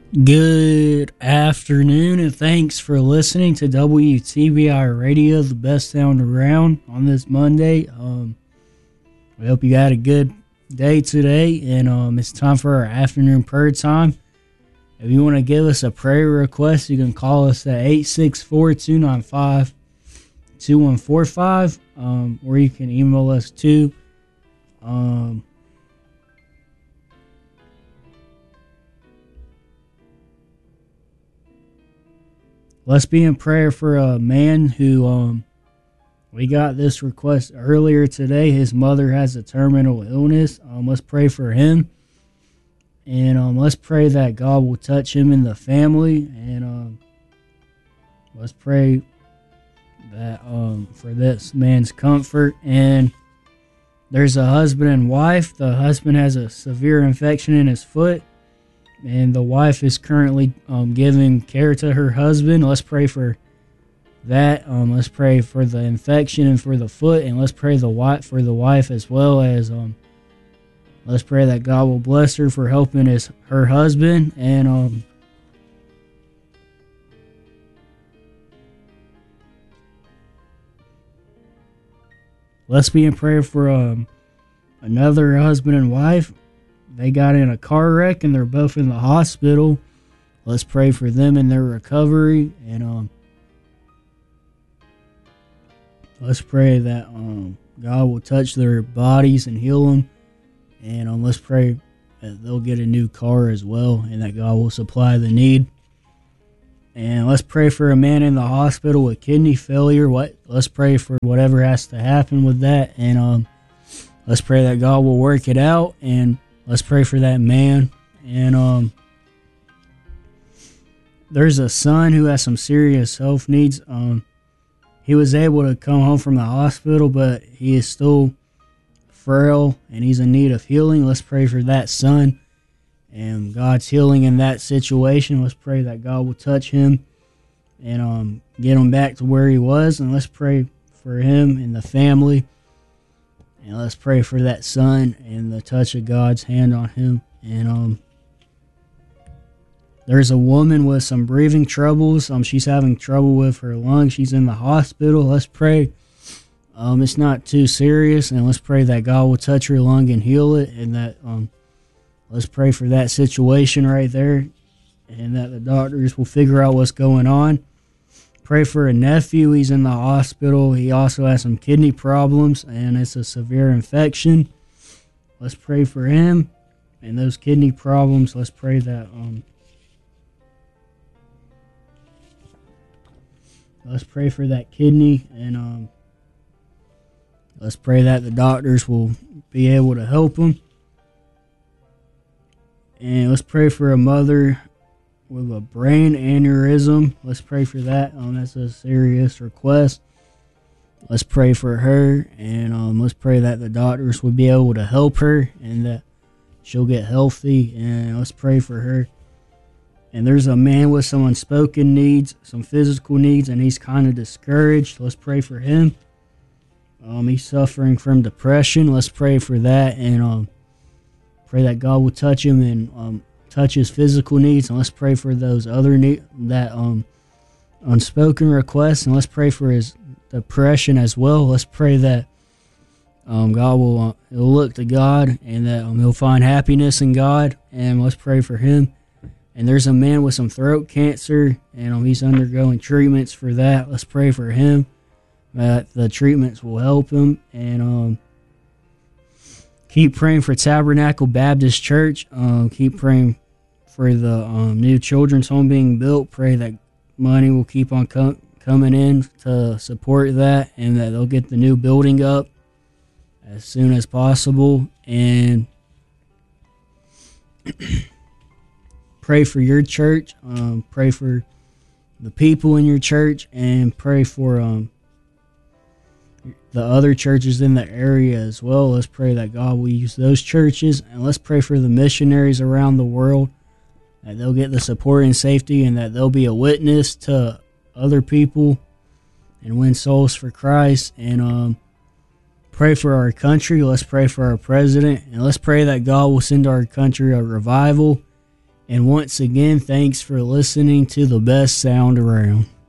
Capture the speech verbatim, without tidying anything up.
Good afternoon, and thanks for listening to W T B I Radio, the best sound around on this Monday. Um, we hope you had a good day today, and um, it's time for our afternoon prayer time. If you want to give us a prayer request, you can call us at eight six four, two nine five, two one four five, um, or you can email us too. Um, Let's be in prayer for a man who, um, we got this request earlier today. His mother has a terminal illness. Um, let's pray for him. And um, let's pray that God will touch him and the family. And um, let's pray that um, for this man's comfort. And there's a husband and wife. The husband has a severe infection in his foot, and the wife is currently um, giving care to her husband. Let's pray for that. Um, let's pray for the infection and for the foot, and let's pray the wife for the wife as well as um. Let's pray that God will bless her for helping his her husband, and um. Let's be in prayer for um another husband and wife. They got in a car wreck and they're both in the hospital. Let's pray for them and their recovery. And um, let's pray that um, God will touch their bodies and heal them. And um, let's pray that they'll get a new car as well, and that God will supply the need. And let's pray for a man in the hospital with kidney failure. What? Let's pray for whatever has to happen with that. And um, let's pray that God will work it out. And let's pray for that man. And um, there's a son who has some serious health needs. Um, he was able to come home from the hospital, but he is still frail and he's in need of healing. Let's pray for that son and God's healing in that situation. Let's pray that God will touch him and um, get him back to where he was. And let's pray for him and the family. And let's pray for that son and the touch of God's hand on him. And um, there's a woman with some breathing troubles. Um, she's having trouble with her lungs. She's in the hospital. Let's pray. Um, it's not too serious, and let's pray that God will touch her lung and heal it. And that um, let's pray for that situation right there, and that the doctors will figure out what's going on. Pray for a nephew. He's in the hospital. He also has some kidney problems, and it's a severe infection. Let's pray for him and those kidney problems. Let's pray that um, let's pray for that kidney, and um, let's pray that the doctors will be able to help him. And let's pray for a mother with a brain aneurysm. Let's pray for that. Um, that's a serious request. Let's pray for her, and um, let's pray that the doctors will be able to help her and that she'll get healthy. And let's pray for her. And there's a man with some unspoken needs, some physical needs, and he's kind of discouraged. Let's pray for him. Um, he's suffering from depression. Let's pray for that, and um, pray that God will touch him and um. touch his physical needs. And let's pray for those other need that um unspoken requests, and let's pray for his depression as well. Let's pray that um God will uh, he'll look to God, and that um, he'll find happiness in God. And let's pray for him. And there's a man with some throat cancer, and um, he's undergoing treatments for that. Let's pray for him that the treatments will help him. And um keep praying for Tabernacle Baptist Church. Um, keep praying for the um, new children's home being built. Pray that money will keep on com- coming in to support that, and that they'll get the new building up as soon as possible. And pray for your church. Um, pray for the people in your church, and pray for um, the other churches in the area as well. Let's pray that God will use those churches, and let's pray for the missionaries around the world, that they'll get the support and safety, and that they'll be a witness to other people and win souls for Christ. And um, pray for our country. Let's pray for our president, and let's pray that God will send our country a revival, And once again, thanks for listening to the best sound around.